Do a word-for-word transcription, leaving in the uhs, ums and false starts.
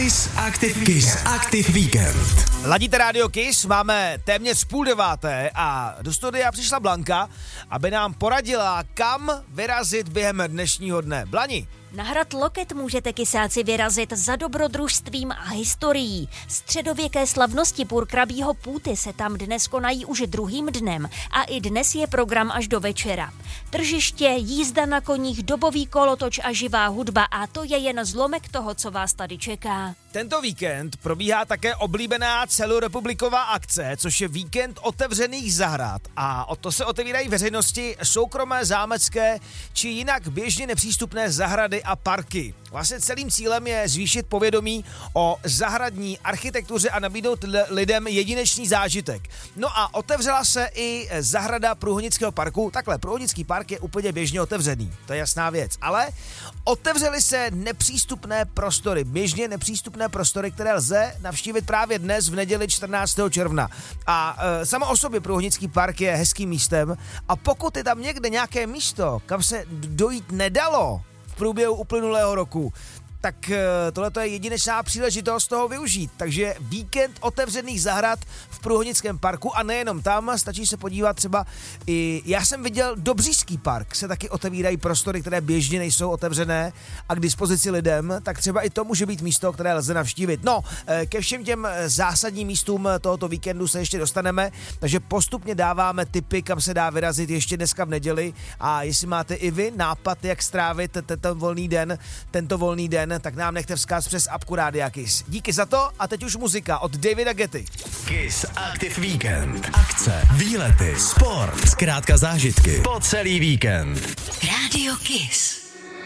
Kiss Active, Kiss Active Weekend. Ladíte rádio Kiss, máme téměř půl deváté a do studia přišla Blanka, aby nám poradila, kam vyrazit během dnešního dne. Blani. Na hrad Loket můžete kysáci vyrazit za dobrodružstvím a historií. Středověké slavnosti purkrabího půty se tam dnes konají už druhým dnem a i dnes je program až do večera. Tržiště, jízda na koních, dobový kolotoč a živá hudba a to je jen zlomek toho, co vás tady čeká. Tento víkend probíhá také oblíbená celorepubliková akce, což je víkend otevřených zahrad a o to se otevírají veřejnosti soukromé, zámecké či jinak běžně nepřístupné zahrady a parky. Vlastně celým cílem je zvýšit povědomí o zahradní architektuře a nabídnout lidem jedinečný zážitek. No a otevřela se i zahrada Průhonického parku. Takhle, Průhonický park je úplně běžně otevřený, to je jasná věc, ale otevřely se nepřístupné prostory, běžně nepřístupné prostory, které lze navštívit právě dnes v neděli čtrnáctého června. A e, samo o sobě Průhonický park je hezkým místem a pokud je tam někde nějaké místo, kam se dojít nedalo v průběhu uplynulého roku, tak tohle je jedinečná příležitost toho využít. Takže víkend otevřených zahrad v Průhonickém parku a nejenom tam, stačí se podívat třeba i, já jsem viděl Dobříšský park, se taky otevírají prostory, které běžně nejsou otevřené a k dispozici lidem, tak třeba i to může být místo, které lze navštívit. No, ke všem těm zásadním místům tohoto víkendu se ještě dostaneme, takže postupně dáváme tipy, kam se dá vyrazit ještě dneska v neděli a jestli máte i vy nápad, jak strávit tento volný den, tento volný den, tak nám nechte vzkaz přes apku Rádia Kiss. Díky za to a teď už muzika od Davida Getty. Kiss Active Weekend. Akce, výlety, sport, zkrátka zážitky po celý víkend. Rádio Kiss.